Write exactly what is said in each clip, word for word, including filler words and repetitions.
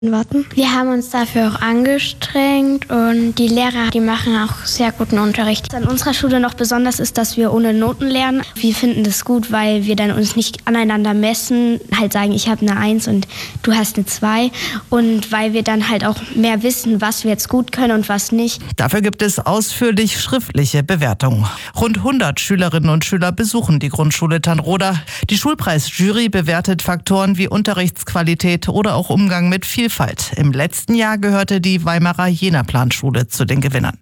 Warten. Wir haben uns dafür auch angestrengt und die Lehrer, die machen auch sehr guten Unterricht. An unserer Schule noch besonders ist, dass wir ohne Noten lernen. Wir finden das gut, weil wir dann uns nicht aneinander messen, halt sagen, ich habe eine Eins und du hast eine Zwei und weil wir dann halt auch mehr wissen, was wir jetzt gut können und was nicht. Dafür gibt es ausführlich schriftliche Bewertungen. Rund hundert Schülerinnen und Schüler besuchen die Grundschule Tanroda. Die Schulpreisjury bewertet Faktoren wie Unterrichtsqualität oder auch Umgang mit Vielfalt. Im letzten Jahr gehörte die Weimarer Jena-Planschule zu den Gewinnern.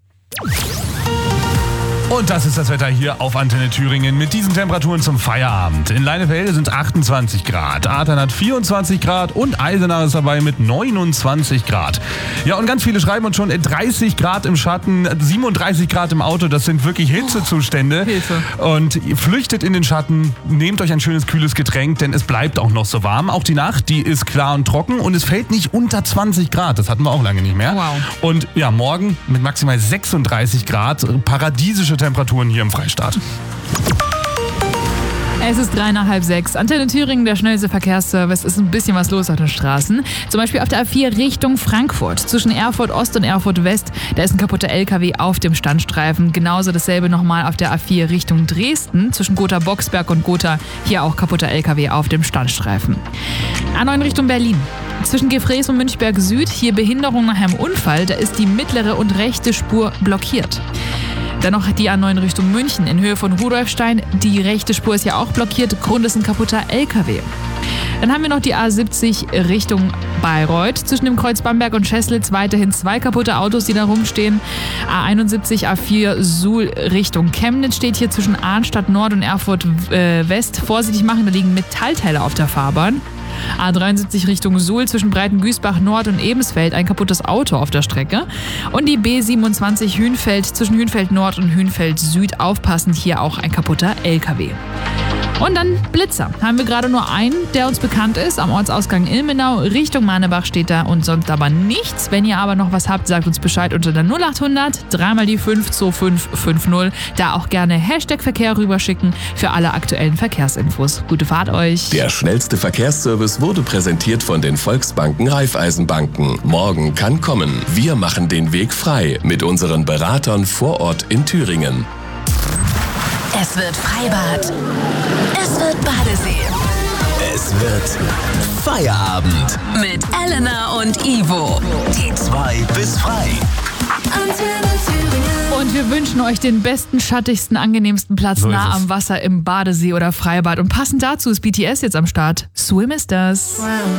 Und das ist das Wetter hier auf Antenne Thüringen mit diesen Temperaturen zum Feierabend. In Leinefelde sind es achtundzwanzig Grad, Adern hat vierundzwanzig Grad und Eisenach ist dabei mit neunundzwanzig Grad. Ja, und ganz viele schreiben uns schon dreißig Grad im Schatten, siebenunddreißig Grad im Auto. Das sind wirklich Hitzezustände. Oh, Hilfe. Und ihr flüchtet in den Schatten, nehmt euch ein schönes, kühles Getränk, denn es bleibt auch noch so warm. Auch die Nacht, die ist klar und trocken und es fällt nicht unter zwanzig Grad. Das hatten wir auch lange nicht mehr. Wow. Und ja, morgen mit maximal sechsunddreißig Grad, paradiesische Temperaturen hier im Freistaat. Es ist drei nach halb sechs. Antenne Thüringen, der schnellste Verkehrsservice. Ist ein bisschen was los auf den Straßen. Zum Beispiel auf der A vier Richtung Frankfurt. Zwischen Erfurt Ost und Erfurt West. Da ist ein kaputter L K W auf dem Standstreifen. Genauso dasselbe nochmal auf der A vier Richtung Dresden. Zwischen Gotha-Boxberg und Gotha. Hier auch kaputter L K W auf dem Standstreifen. A neun Richtung Berlin. Zwischen Gefrees und Münchberg Süd. Hier Behinderung nach einem Unfall. Da ist die mittlere und rechte Spur blockiert. Dann noch die A neun Richtung München in Höhe von Rudolfstein. Die rechte Spur ist ja auch blockiert. Grund ist ein kaputter L K W. Dann haben wir noch die A siebzig Richtung Bayreuth. Zwischen dem Kreuz Bamberg und Scheslitz weiterhin zwei kaputte Autos, die da rumstehen. A einundsiebzig, A vier Suhl Richtung Chemnitz steht hier zwischen Arnstadt Nord und Erfurt äh, West. Vorsichtig machen, da liegen Metallteile auf der Fahrbahn. A dreiundsiebzig Richtung Suhl zwischen Breitengüßbach Nord und Ebensfeld ein kaputtes Auto auf der Strecke. Und die B siebenundzwanzig Hünfeld zwischen Hünfeld Nord und Hünfeld Süd aufpassend, hier auch ein kaputter L K W. Und dann Blitzer. Haben wir gerade nur einen, der uns bekannt ist. Am Ortsausgang Ilmenau, Richtung Manebach steht da und sonst aber nichts. Wenn ihr aber noch was habt, sagt uns Bescheid unter der null achthundert, dreimal die fünf zwei fünf fünf null. Da auch gerne Hashtag Verkehr rüberschicken für alle aktuellen Verkehrsinfos. Gute Fahrt euch. Der schnellste Verkehrsservice wurde präsentiert von den Volksbanken Raiffeisenbanken. Morgen kann kommen. Wir machen den Weg frei mit unseren Beratern vor Ort in Thüringen. Es wird Freibad. Es wird Badesee. Es wird Feierabend. Mit Elena und Ivo. Die zwei bis frei. Und wir wünschen euch den besten, schattigsten, angenehmsten Platz So nah ist es. am Wasser im Badesee oder Freibad. Und passend dazu ist B T S jetzt am Start. Swim ist das.